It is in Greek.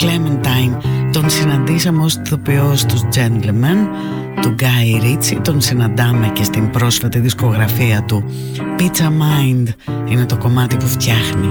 Clementine τον συναντήσαμε ως ηθοποιό στους Gentlemen του Guy Ritchie, τον συναντάμε και στην πρόσφατη δισκογραφία του. Pizza Mind είναι το κομμάτι που φτιάχνει.